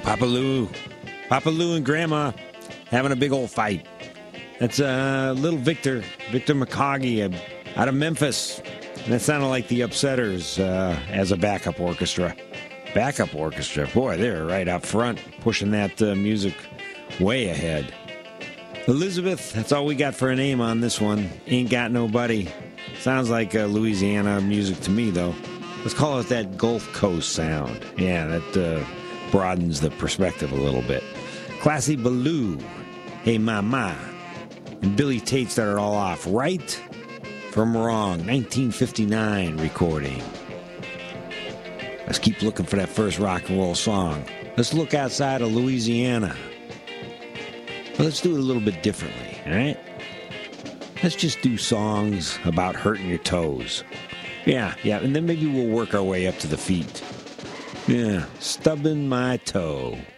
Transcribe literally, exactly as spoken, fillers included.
Papa Lou. Papa Lou and Grandma having a big old fight. That's uh, little Victor, Victor McCoggy uh, out of Memphis. And that sounded like the Upsetters uh, as a backup orchestra. Backup orchestra. Boy, they're right up front, pushing that uh, music way ahead. Elizabeth, that's all we got for a name on this one. Ain't Got Nobody. Sounds like uh, Louisiana music to me, though. Let's call it that Gulf Coast sound. Yeah, that uh, broadens the perspective a little bit. Classy Ballou, Hey Mama. And Billy Tate started all off right from wrong. nineteen fifty-nine recording. Let's keep looking for that first rock and roll song. Let's look outside of Louisiana. Well, let's do it a little bit differently, all right? Let's just do songs about hurting your toes. Yeah, yeah, and then maybe we'll work our way up to the feet. Yeah, stubbing my toe.